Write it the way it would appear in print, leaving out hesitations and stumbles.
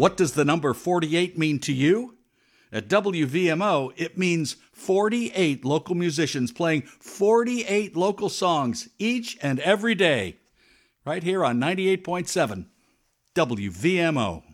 What does the number 48 mean to you? At WVMO, it means 48 local musicians playing 48 local songs each and every day, right here on 98.7 WVMO.